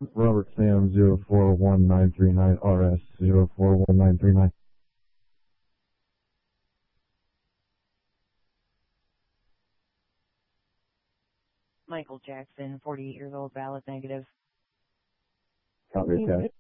Robert Sam 041939 RS 041939. Michael Jackson, 48 years old, valid negative. Copy, Cash.